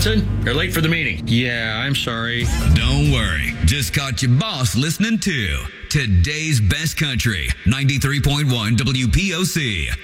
Johnson, you're late for the meeting. Yeah, I'm sorry. Don't worry. Just caught your boss listening to today's best country, 93.1 WPOC.